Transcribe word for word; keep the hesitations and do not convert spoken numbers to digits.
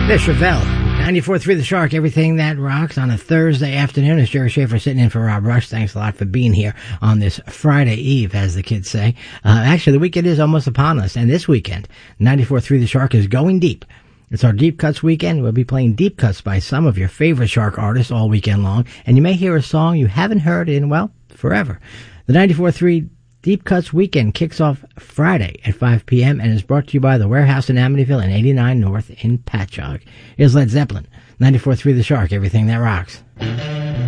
Chevelle, ninety-four point three The Shark, everything that rocks on a Thursday afternoon. It's Jerry Schaefer sitting in for Rob Rush. Thanks a lot for being here on this Friday Eve, as the kids say. Uh, actually, the weekend is almost upon us, and this weekend, ninety-four point three The Shark is going deep. It's our Deep Cuts weekend. We'll be playing deep cuts by some of your favorite Shark artists all weekend long, and you may hear a song you haven't heard in, well, forever. The ninety-four point three Deep Cuts weekend kicks off Friday at five p.m. and is brought to you by the Warehouse in Amityville and eighty-nine North in Patchogue. Here's Led Zeppelin, ninety-four point three The Shark, everything that rocks.